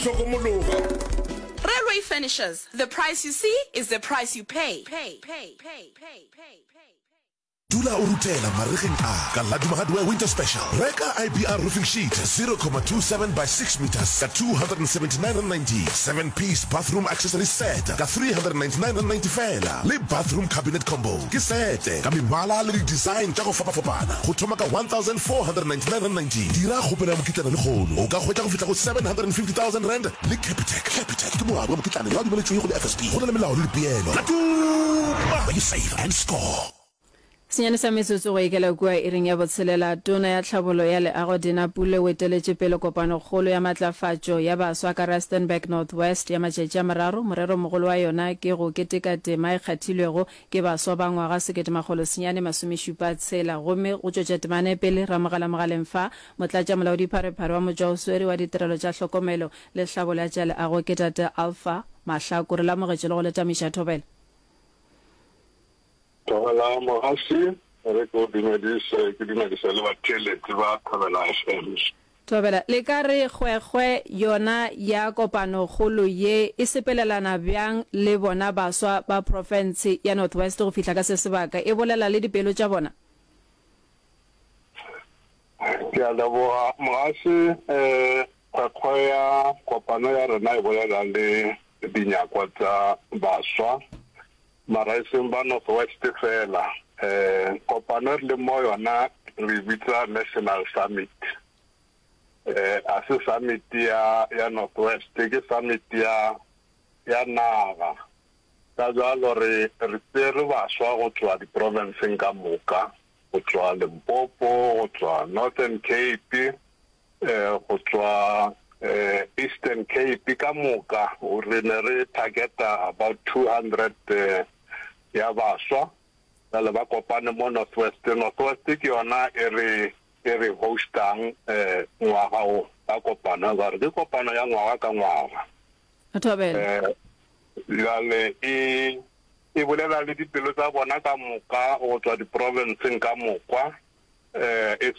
Railway Finishers. The price you see is the price you pay. Dula Urutela Marichin A, Galaduma Hardware Winter Special. Reka IBR roofing sheet 0.27 by 6 meters at 279.90. 7-piece bathroom accessory set at 399.90 fela. Le bathroom cabinet combo. Kisete. Kamimala le design Jago Fapa Fopana. Hutomaka 1,499.90. Dira Hopena Mukita and Holo. Oga Hota Fitako 750,000 rand. Le Capitec. Tomorrow Mukita and Yadi Milichu FSP. Hold on a piano. You save and score. Senyane sa metsotso go ikela kua iring ya botshelela tona ya tlhabolo ya leago Dina Pule o eteletse pele kopano kgolo ya matlafatšo ya baswa ka Rustenburg Northwest ya matšatši a mararo. Morero mogolo wa yona ke go keteka tema e kgathilwego ke baswa ba ngwaga 1976 gomme go tšwetša temane pele ramogala mogaleng fa motlatša molaodi pharephare wa mojaoswere wa ditirelo tša hlokomelo le tlhabolo ya tša leago ke Tate Alpha Mahlako re lamogetše le go letamiša thobela. Tobela Mohasi, re go dumedisa ke dumedisa le bathelete ba Tobela FM. Tobela le ka re gwegwe yona ya kopano kgolo ye e sepelelana bjang le bona baswa ba province ya Northwest go fihla ka se sebaka e bolela le dipelo tša bona. Ke a leboga Mohasi, gwegwe ya kopano ya rena e bolela le dinyakwa tsa baswa Maraising ba Northwest fela kopano le mo yona re bitsa National Summit a se summit ya Northwest ke summit ya naga ka jalo re tsere baswa go tswa di province ka moka go tswa Limpopo go tswa Northern Cape go tswa Eastern Cape ka moka re ne re targeta about 200 ya baswa le ba kopane mo Northwest ke yona e re hostang ngwaga o ba kopana ga re kopana ya ngwaga ka ngwaga Thobela le e bolela le dipelo tsa bona ka moka go tswa di province ka moka